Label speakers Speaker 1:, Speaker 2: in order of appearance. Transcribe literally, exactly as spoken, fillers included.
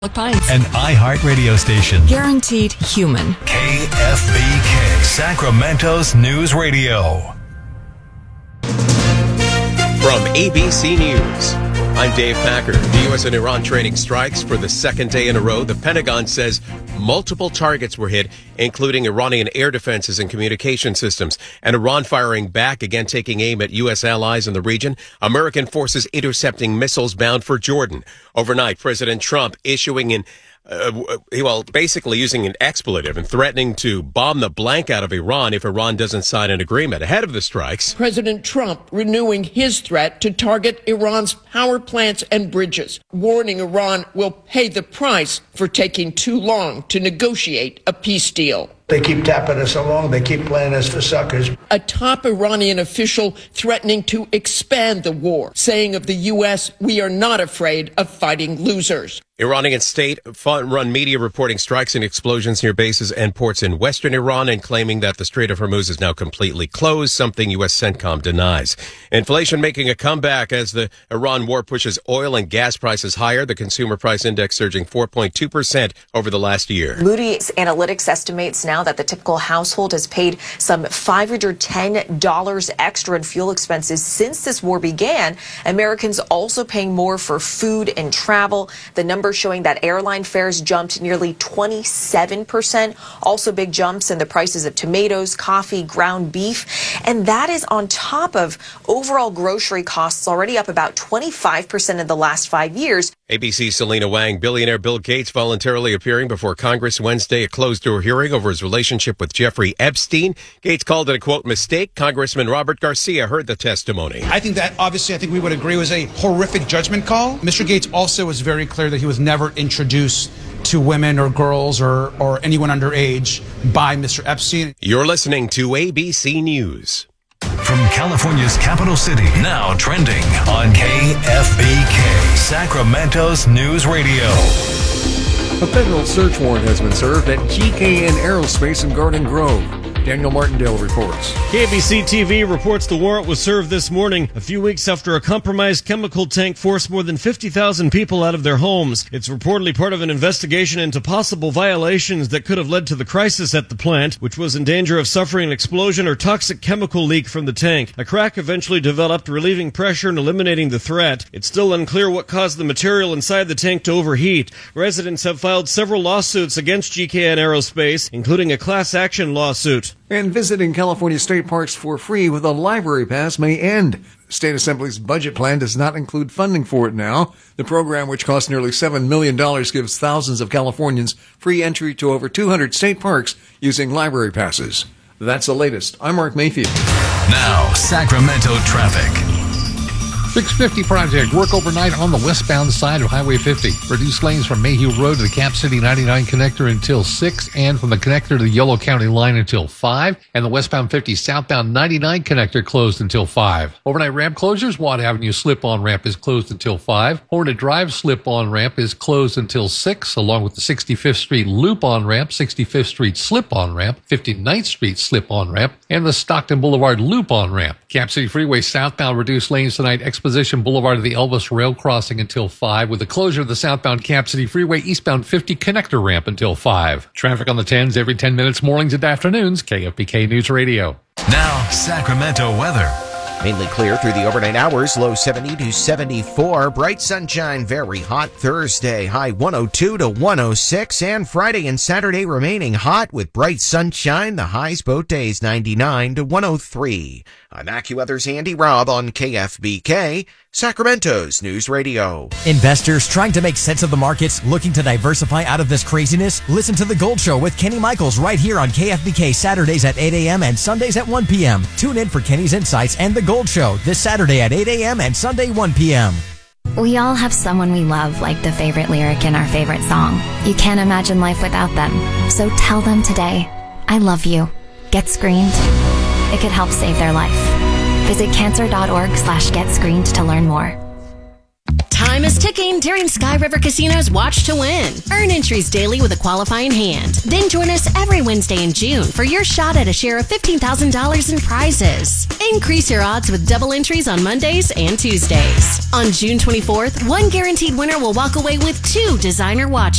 Speaker 1: Pines.
Speaker 2: An iHeart radio station.
Speaker 1: Guaranteed human.
Speaker 2: K F B K, Sacramento's News Radio.
Speaker 3: From A B C News, I'm Dave Packer. The U S and Iran trading strikes for the second day in a row. The Pentagon says multiple targets were hit, including Iranian air defenses and communication systems, and Iran firing back, again taking aim at U S allies in the region. American forces intercepting missiles bound for Jordan. Overnight, President Trump issuing an Uh, well, basically using an expletive and threatening to bomb the blank out of Iran if Iran doesn't sign an agreement ahead of the strikes.
Speaker 4: President Trump renewing his threat to target Iran's power plants and bridges, warning Iran will pay the price for taking too long to negotiate a peace deal.
Speaker 5: They keep tapping us along. They keep playing us for suckers.
Speaker 4: A top Iranian official threatening to expand the war, saying of the U S, we are not afraid of fighting losers.
Speaker 3: Iranian state-run media reporting strikes and explosions near bases and ports in western Iran and claiming that the Strait of Hormuz is now completely closed, something U S CENTCOM denies. Inflation making a comeback as the Iran war pushes oil and gas prices higher. The consumer price index surging four point two percent over the last year.
Speaker 6: Moody's Analytics estimates now that the typical household has paid some five hundred ten dollars extra in fuel expenses since this war began. Americans also paying more for food and travel. The numbers showing that airline fares jumped nearly twenty-seven percent. Also big jumps in the prices of tomatoes, coffee, ground beef. And that is on top of overall grocery costs already up about twenty-five percent in the last five years.
Speaker 3: A B C's Selena Wang. Billionaire Bill Gates voluntarily appearing before Congress Wednesday, a closed-door hearing over his relationship with Jeffrey Epstein. Gates called it a, quote, mistake. Congressman Robert Garcia heard the testimony.
Speaker 7: I think that, obviously, I think we would agree was a horrific judgment call. Mister Gates also was very clear that he was never introduced to women or girls or, or anyone underage by Mister Epstein.
Speaker 3: You're listening to A B C News.
Speaker 2: From California's capital city, now trending on K F B K, Sacramento's News Radio.
Speaker 8: A federal search warrant has been served at G K N Aerospace in Garden Grove. Daniel Martindale reports.
Speaker 9: K B C T V reports the warrant was served this morning, a few weeks after a compromised chemical tank forced more than fifty thousand people out of their homes. It's reportedly part of an investigation into possible violations that could have led to the crisis at the plant, which was in danger of suffering an explosion or toxic chemical leak from the tank. A crack eventually developed, relieving pressure and eliminating the threat. It's still unclear what caused the material inside the tank to overheat. Residents have filed several lawsuits against G K N Aerospace, including a class action lawsuit.
Speaker 8: And visiting California state parks for free with a library pass may end. The State Assembly's budget plan does not include funding for it now. The program, which costs nearly seven million dollars, gives thousands of Californians free entry to over two hundred state parks using library passes. That's the latest. I'm Mark Mayfield.
Speaker 2: Now, Sacramento traffic.
Speaker 10: six fifty project. Work overnight on the westbound side of Highway fifty. Reduce lanes from Mayhew Road to the Cap City ninety-nine connector until six, and from the connector to the Yolo County line until five, and the westbound fifty southbound ninety-nine connector closed until five. Overnight ramp closures. Watt Avenue slip-on ramp is closed until five. Hornet Drive slip-on ramp is closed until six, along with the sixty-fifth Street loop-on ramp, sixty-fifth Street slip-on ramp, fifty-ninth Street slip-on ramp, and the Stockton Boulevard loop-on ramp. Cap City Freeway southbound reduced lanes tonight. Exposition Boulevard to the Elvis Rail Crossing until five, with the closure of the southbound Cap City Freeway eastbound fifty connector ramp until five. Traffic on the tens every ten minutes, mornings and afternoons. K F B K News Radio.
Speaker 2: Now, Sacramento weather.
Speaker 11: Mainly clear through the overnight hours, low seventy to seventy-four. Bright sunshine, very hot Thursday, high one oh two to one oh six. And Friday and Saturday remaining hot with bright sunshine. The highs both days ninety-nine to one oh three. I'm AccuWeather's Andy Robb on K F B K, Sacramento's News Radio.
Speaker 12: Investors trying to make sense of the markets, looking to diversify out of this craziness? Listen to The Gold Show with Kenny Michaels right here on K F B K Saturdays at eight a.m. and Sundays at one p.m. Tune in for Kenny's Insights and The Gold Show this Saturday at eight a.m. and Sunday one p.m.
Speaker 13: We all have someone we love, like the favorite lyric in our favorite song. You can't imagine life without them. So tell them today, I love you. Get screened. It could help save their life. Visit cancer.org slash get screened to learn more.
Speaker 14: Time is ticking during Sky River Casino's Watch to Win. Earn entries daily with a qualifying hand. Then join us every Wednesday in June for your shot at a share of fifteen thousand dollars in prizes. Increase your odds with double entries on Mondays and Tuesdays. On June twenty-fourth, one guaranteed winner will walk away with two designer watches.